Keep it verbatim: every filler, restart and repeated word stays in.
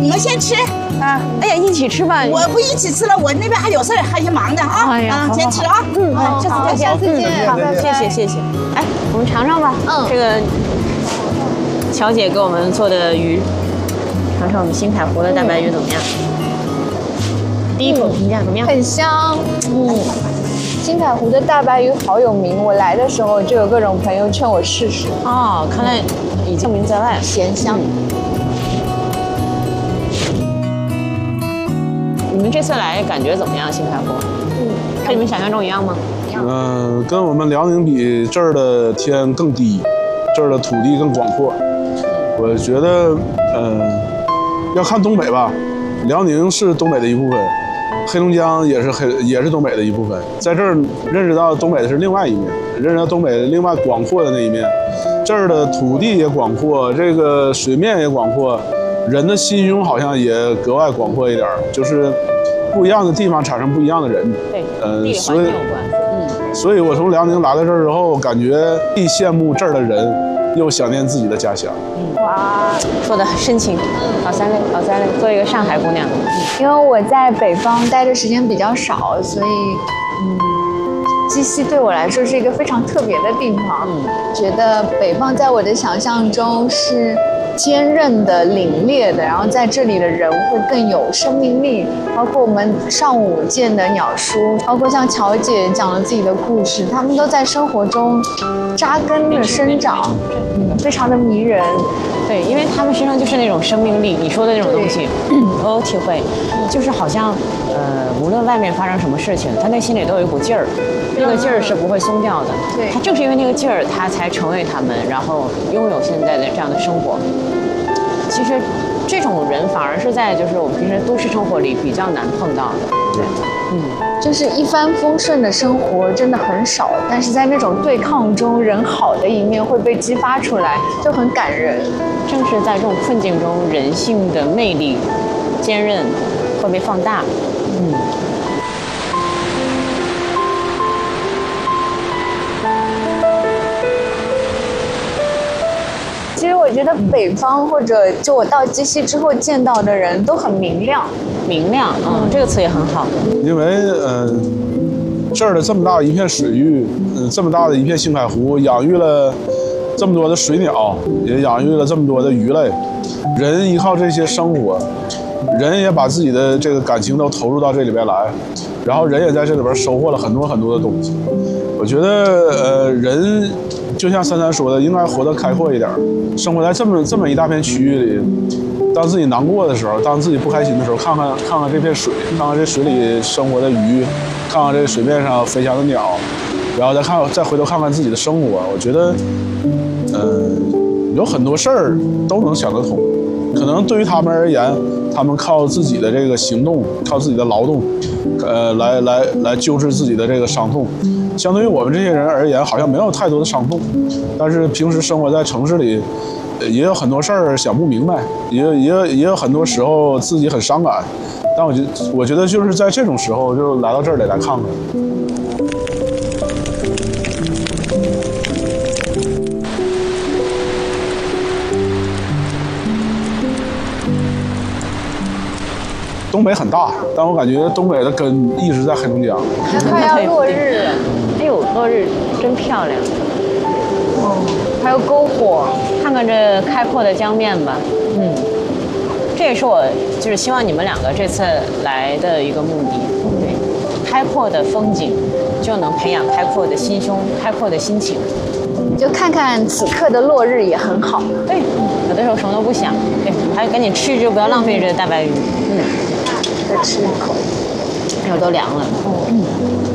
你们先吃啊！ 哎呀，一起吃吧。 我不一起吃了，我那边还有事儿，还有忙的啊。 哎呀， 啊，先吃啊。 嗯，好，下次再见。 下次见。 好，谢谢谢谢。哎，我们尝尝吧。嗯，这个乔姐给我们做的鱼，尝尝我们新凯湖的大白鱼怎么样？第一口评价怎么样？ 很香。嗯。新凯湖的大白鱼好有名，我来的时候就有各种朋友劝我试试。 哦，看来已经名在外， 咸香。 你们这次来感觉怎么样？新凯湖？嗯，跟你们想象中一样吗？ 嗯、呃，跟我们辽宁比，这儿的天更低，这儿的土地更广阔。我觉得，呃，要看东北吧，辽宁是东北的一部分。黑龙江也是黑，也是东北的一部分，在这儿认识到东北的是另外一面，认识到东北另外广阔的那一面。这儿的土地也广阔，这个水面也广阔，人的心胸好像也格外广阔一点，就是不一样的地方产生不一样的人。 对， 呃， 地理环境有关。嗯， 所以我从辽宁来到这儿之后，感觉既羡慕这儿的人，又想念自己的家乡。 嗯，哇，说的很深情。老三类，老三类，做一个上海姑娘。 因为我在北方待的时间比较少，所以，嗯，鸡西对我来说是一个非常特别的地方。嗯，觉得北方在我的想象中是坚韧的、凛冽的，然后在这里的人会更有生命力。包括我们上午见的鸟叔，包括像乔姐讲了自己的故事，他们都在生活中扎根的生长，嗯，非常的迷人。 对，因为他们身上就是那种生命力，你说的那种东西，我有体会，就是好像，呃，无论外面发生什么事情，他内心里都有一股劲儿，那个劲儿是不会松掉的。 对， 他正是因为那个劲儿，他才成为他们，然后拥有现在的这样的生活。其实，这种人反而是在就是我们平时都市生活里比较难碰到的。对，嗯， 就是一帆风顺的生活真的很少，但是在那种对抗中，人好的一面会被激发出来，就很感人。 正是在这种困境中，人性的魅力、坚韧会被放大。嗯。 其实我觉得北方或者就我到鸡西之后见到的人都很明亮， 明亮，嗯，这个词也很好。 因为呃，这儿的这么大一片水域，嗯、呃，这么大的一片新凯湖，养育了这么多的水鸟，也养育了这么多的鱼类。人依靠这些生活，人也把自己的这个感情都投入到这里边来，然后人也在这里边收获了很多很多的东西。我觉得呃，人就像珊珊说的，应该活得开阔一点，生活在这么这么一大片区域里。当自己难过的时候，当自己不开心的时候，看看看看这片水，看看这水里生活的鱼，看看这水面上飞翔的鸟，然后再看再回头看看自己的生活，我觉得，呃，有很多事儿都能想得通。可能对于他们而言，他们靠自己的这个行动，靠自己的劳动，呃，来来来救治自己的这个伤痛。相对于我们这些人而言，好像没有太多的伤痛，但是平时生活在城市里。也有很多事儿想不明白，也有也有也有很多时候自己很伤感，但我觉我觉得就是在这种时候，就来到这里来看看。东北很大，但我感觉东北的根一直在黑龙江。 快要落日了， 哎呦，落日真漂亮。 哦，还有篝火， 看看这开阔的江面吧。嗯，这也是我就是希望你们两个这次来的一个目的。对，开阔的风景就能培养开阔的心胸、开阔的心情。 就看看此刻的落日也很好。 对，有的时候什么都不想，对，还赶紧吃，就不要浪费这大白鱼。嗯， 再吃一口， 哎呦，都凉了。嗯。